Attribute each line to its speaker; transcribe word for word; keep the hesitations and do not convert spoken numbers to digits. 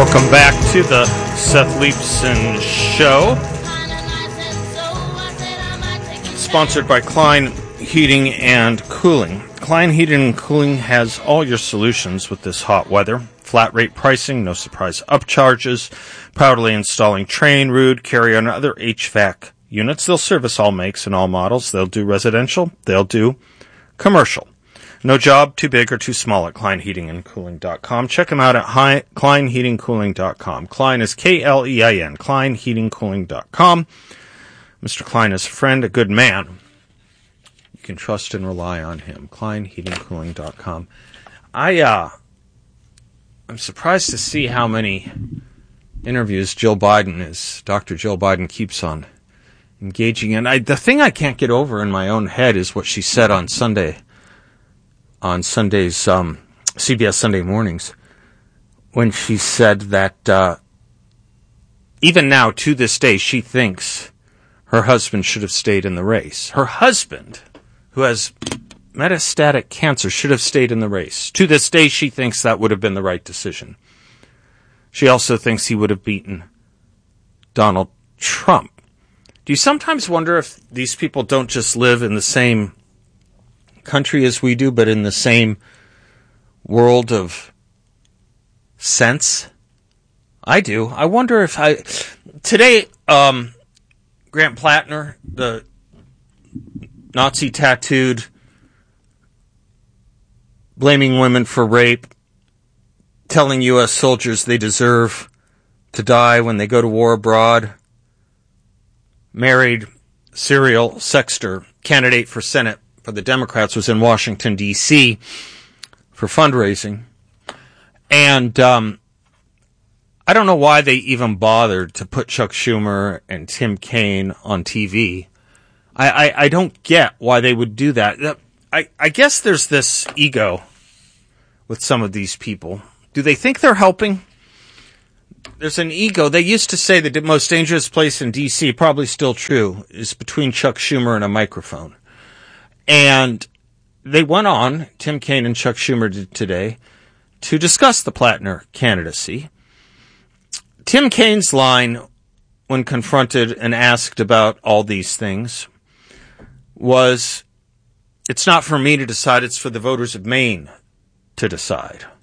Speaker 1: Welcome back to the Seth Leibson Show, sponsored by Klein Heating and Cooling. Klein Heating and Cooling has all your solutions with this hot weather. Flat rate pricing, no surprise upcharges, proudly installing Trane, Ruud, Carrier, and other H V A C units. They'll service all makes and all models. They'll do residential. They'll do commercial. No job too big or too small at klein heating and cooling dot com. Check them out at klein heating cooling dot com. Klein is K L E I N, klein heating cooling dot com. Mister Klein is a friend, a good man. You can trust and rely on him. klein heating cooling dot com. I, uh, I'm surprised to see how many interviews Jill Biden is, Doctor Jill Biden keeps on engaging in. I, the thing I can't get over in my own head is what she said on Sunday. on Sunday's um, C B S Sunday Mornings, when she said that uh, even now, to this day, she thinks her husband should have stayed in the race. Her husband, who has metastatic cancer, should have stayed in the race. To this day, she thinks that would have been the right decision. She also thinks he would have beaten Donald Trump. Do you sometimes wonder if these people don't just live in the same country as we do, but in the same world of sense? I do. I wonder if I... Today, um, Grant Plattner, the Nazi-tattooed, blaming women for rape, telling U S soldiers they deserve to die when they go to war abroad, married serial sexter, candidate for Senate for the Democrats, was in Washington, D C for fundraising. And um, I don't know why they even bothered to put Chuck Schumer and Tim Kaine on T V. I, I, I don't get why they would do that. I, I guess there's this ego with some of these people. Do they think they're helping? There's an ego. They used to say the most dangerous place in D C, probably still true, is between Chuck Schumer and a microphone. And they went on, Tim Kaine and Chuck Schumer did today, to discuss the Plattner candidacy. Tim Kaine's line, when confronted and asked about all these things, was, "It's not for me to decide, it's for the voters of Maine to decide."